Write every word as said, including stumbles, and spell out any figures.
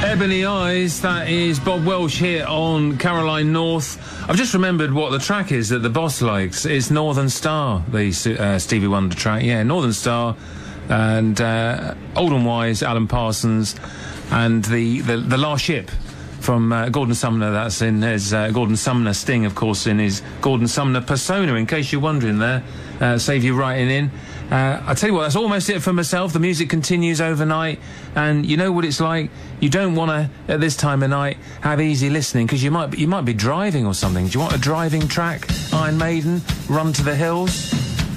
Ebony Eyes, that is Bob Welch here on Caroline North. I've just remembered what the track is that the boss likes. It's Northern Star, the uh, Stevie Wonder track. Yeah, Northern Star, and uh, Old and Wise, Alan Parsons, and the, the, the Last Ship from uh, Gordon Sumner. That's in his uh, Gordon Sumner Sting, of course, in his Gordon Sumner persona, in case you're wondering there. Uh, save you writing in. Uh, I tell you what, that's almost it for myself. The music continues overnight, and you know what it's like. You don't want to, at this time of night, have easy listening, because you might, you might be driving or something. Do you want a driving track? Iron Maiden, Run to the Hills?